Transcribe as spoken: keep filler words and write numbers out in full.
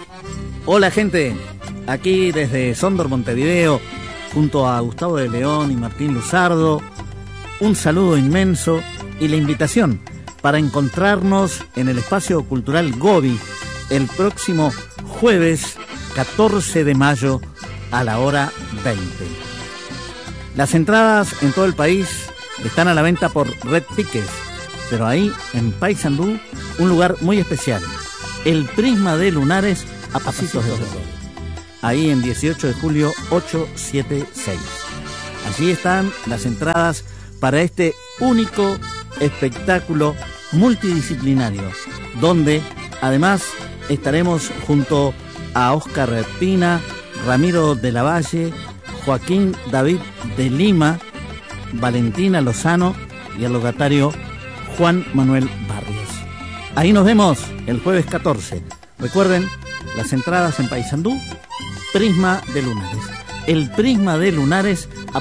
Hola gente, aquí desde Sondor, Montevideo, junto a Gustavo de León y Martín Luzardo, un saludo inmenso y la invitación para encontrarnos en el Espacio Cultural Gobi el próximo jueves catorce de mayo a la hora veinte. Las entradas en todo el país están a la venta por Red Tickets, pero ahí en Paysandú un lugar muy especial, el Prisma de Lunares a pasitos de Oro, ahí en dieciocho de julio ochocientos setenta y seis. Allí están las entradas para este único espectáculo multidisciplinario, donde además estaremos junto a Óscar Pina, Ramiro de la Valle, Joaquín David de Lima, Valentina Lozano y el locatario Juan Manuel Barrios. Ahí nos vemos el jueves catorce. Recuerden, las entradas en Paysandú, Prisma de Lunares. El Prisma de Lunares a